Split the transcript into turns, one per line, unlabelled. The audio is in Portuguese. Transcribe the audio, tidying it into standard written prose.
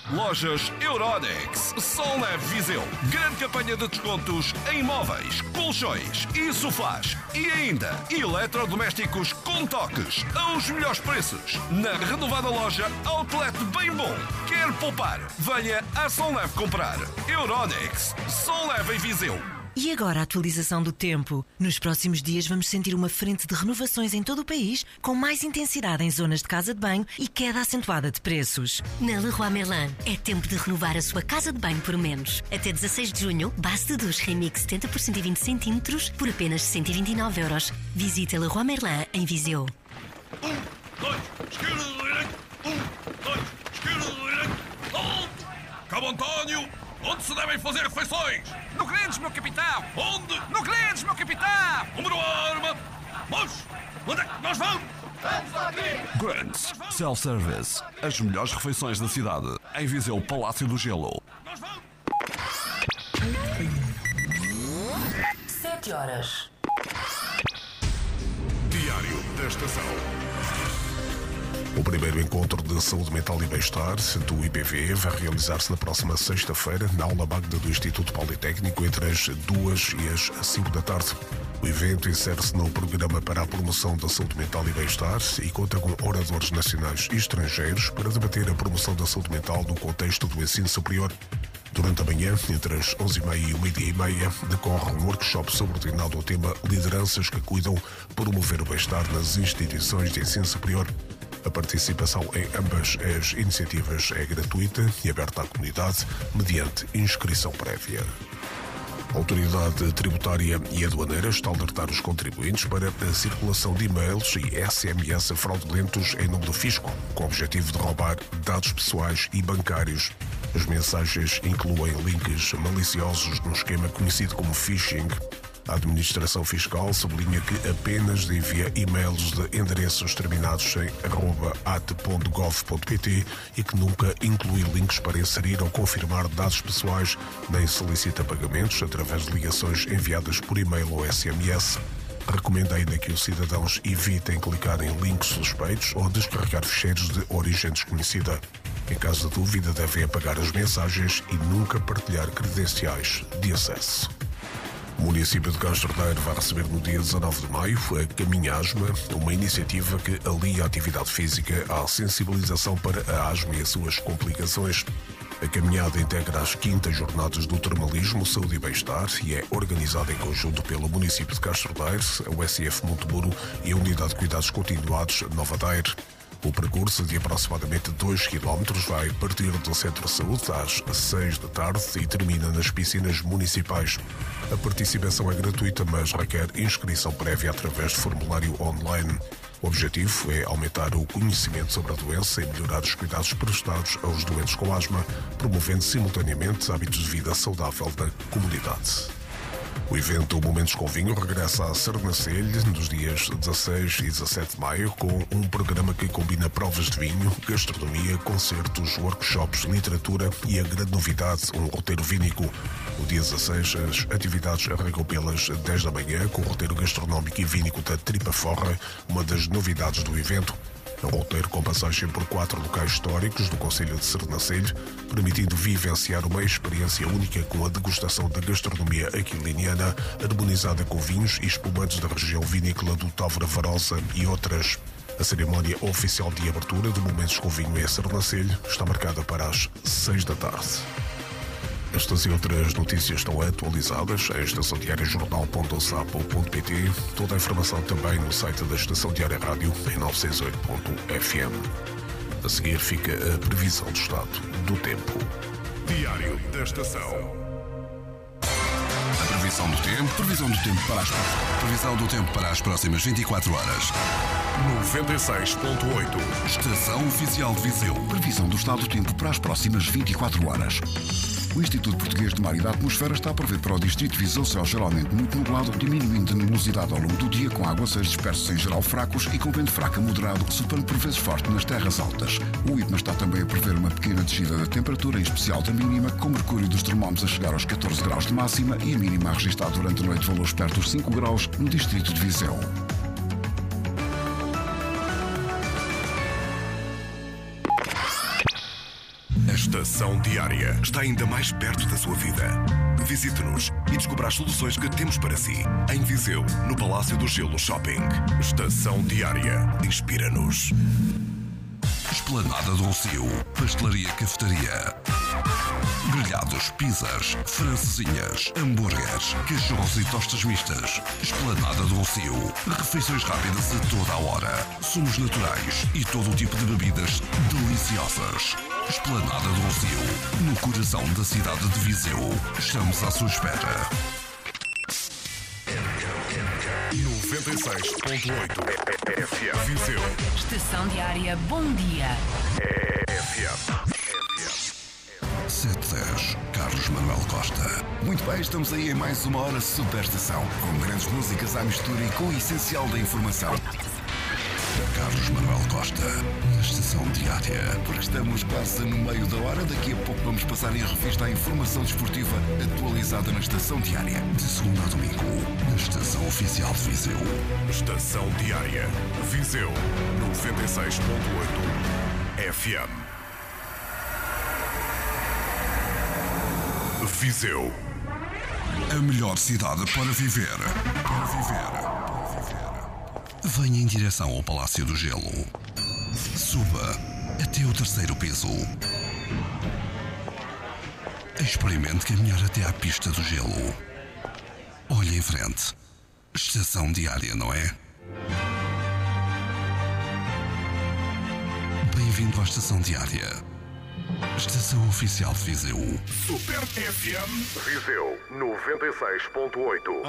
Lojas Euronext, Sol Leve Viseu. Grande campanha de descontos em móveis, colchões e sofás. E ainda, eletrodomésticos com toques, aos melhores preços. Na renovada loja Outlet Bem Bom. Quer poupar? Venha à Sol Leve comprar. Euronext, Sol Leve em Viseu.
E agora a atualização do tempo. Nos próximos dias vamos sentir uma frente de renovações em todo o país, com mais intensidade em zonas de casa de banho e queda acentuada de preços.
Na Leroy Merlin, é tempo de renovar a sua casa de banho por menos. Até 16 de junho, base de duche Remix 70 por 120 cm por apenas 129 €. Visite a Leroy Merlin em Viseu.
1, 2, esquerda do direito. 1, 2, esquerda do direito. Cabo António, onde se devem fazer refeições?
No Grandes, meu capitão!
Onde?
No Grandes, meu capitão!
Número arma! Vamos! Onde é que nós vamos?
Grants Self-Service. As melhores refeições da cidade. Em Viseu, Palácio do Gelo.
Nós vamos!
7 horas.
Diário da Estação.
O primeiro encontro de saúde mental e bem-estar do IPV vai realizar-se na próxima sexta-feira na aula magna do Instituto Politécnico entre as 2 e as 5 da tarde. O evento insere-se no programa para a promoção da saúde mental e bem-estar e conta com oradores nacionais e estrangeiros para debater a promoção da saúde mental no contexto do ensino superior. Durante a manhã, entre as 11h30 e o meio-dia e meia, decorre um workshop subordinado ao tema Lideranças que cuidam promover o bem-estar nas instituições de ensino superior. A participação em ambas as iniciativas é gratuita e aberta à comunidade, mediante inscrição prévia. A Autoridade Tributária e Aduaneira está a alertar os contribuintes para a circulação de e-mails e SMS fraudulentos em nome do fisco, com o objetivo de roubar dados pessoais e bancários. As mensagens incluem links maliciosos num esquema conhecido como phishing. A Administração Fiscal sublinha que apenas envia e-mails de endereços terminados em @at.gov.pt e que nunca inclui links para inserir ou confirmar dados pessoais, nem solicita pagamentos através de ligações enviadas por e-mail ou SMS. Recomenda ainda que os cidadãos evitem clicar em links suspeitos ou descarregar ficheiros de origem desconhecida. Em caso de dúvida, devem apagar as mensagens e nunca partilhar credenciais de acesso. O município de Castro Daire vai receber no dia 19 de maio a Caminha Asma, uma iniciativa que alia a atividade física à sensibilização para a asma e as suas complicações. A caminhada integra as 5ª Jornadas do Termalismo, Saúde e Bem-Estar e é organizada em conjunto pelo município de Castro Daire, a USF Monteburo e a Unidade de Cuidados Continuados Nova Daire. O percurso de aproximadamente 2 km vai partir do Centro de Saúde às 6 da tarde e termina nas piscinas municipais. A participação é gratuita, mas requer inscrição prévia através de formulário online. O objetivo é aumentar o conhecimento sobre a doença e melhorar os cuidados prestados aos doentes com asma, promovendo simultaneamente hábitos de vida saudável da comunidade. O evento Momentos com Vinho regressa a Sernancelho nos dias 16 e 17 de maio com um programa que combina provas de vinho, gastronomia, concertos, workshops, literatura e a grande novidade, um roteiro vínico. No dia 16, as atividades arrancam pelas 10 da manhã com o roteiro gastronómico e vínico da Tripa Forra, uma das novidades do evento. É um roteiro com passagem por 4 locais históricos do concelho de Sernancelho, permitindo vivenciar uma experiência única com a degustação da gastronomia aquiliniana, harmonizada com vinhos e espumantes da região vinícola do Távora Varosa e outras. A cerimónia oficial de abertura do Momentos com Vinho em Sernancelho está marcada para as 6 da tarde. Estas e outras notícias estão atualizadas em estaçãodiariajornal.sapo.pt. Toda a informação também no site da Estação Diária Rádio em 968.fm. A seguir fica a previsão do estado do tempo.
Diário da Estação.
Previsão do tempo para as próximas 24 horas.
96.8.
Estação Oficial de Viseu.
Previsão do estado do tempo para as próximas 24 horas. O Instituto Português de Mar e da Atmosfera está a prever para o Distrito de Viseu céu geralmente muito nublado, diminuindo a nebulosidade ao longo do dia, com aguaceiros dispersos em geral fracos e com vento fraco a moderado, soprando por vezes forte nas terras altas. O IPMA está também a prever uma pequena descida da temperatura, em especial da mínima, com o mercúrio dos termómetros a chegar aos 14 graus de máxima e a mínima a registrar durante a noite valores perto dos 5 graus no Distrito de Viseu.
Estação Diária está ainda mais perto da sua vida. Visite-nos e descubra as soluções que temos para si. Em Viseu, no Palácio do Gelo Shopping. Estação Diária. Inspira-nos.
Esplanada do Rossio, pastelaria cafetaria. Grelhados, pizzas, francesinhas, hambúrgueres, cachorros e tostas mistas. Esplanada do Rossio, refeições rápidas a toda a hora. Sumos naturais e todo o tipo de bebidas deliciosas. Esplanada do Rossio, no coração da cidade de Viseu. Estamos à sua espera.
96.8 FM Viseu.
Estação Diária, bom dia.
FM.
710, Carlos Manuel Costa.
Muito bem, estamos aí em mais uma hora Super Estação, com grandes músicas à mistura e com o essencial da informação.
Carlos Manuel Costa, na Estação Diária.
Porque estamos quase no meio da hora, daqui a pouco vamos passar em revista a informação desportiva atualizada na Estação Diária.
De segunda a domingo, na Estação Oficial de Viseu.
Estação Diária. Viseu 96.8 FM. Viseu.
A melhor cidade para viver. Para viver. Venha em direção ao Palácio do Gelo. Suba até o 3º piso. Experimente caminhar até à pista do gelo. Olhe em frente. Estação Diária, não é? Bem-vindo à Estação Diária. Estação Oficial de Viseu.
Super FM Viseu 96.8.